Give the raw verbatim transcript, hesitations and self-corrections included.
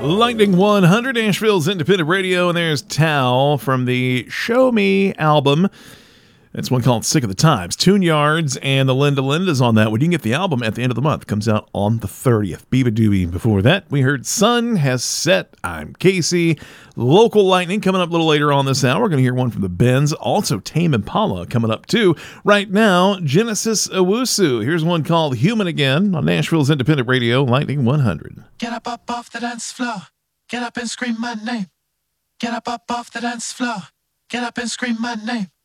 Lightning one hundred, Nashville's independent radio, and there's Tao from the Show Me album. That's one called Sick of the Times. Tune Yards and the Linda Linda's on that one. You can get the album at the end of the month. Comes out on the thirtieth. Beaver Doobie. Before that, we heard Sun Has Set. I'm Casey. Local Lightning coming up a little later on this hour. We're going to hear one from the Bends. Also, Tame Impala coming up too. Right now, Genesis Owusu. Here's one called Human Again on Nashville's independent radio, Lightning one hundred. Get up, up off the dance floor. Get up and scream my name. Get up, up off the dance floor. Get up and scream my name.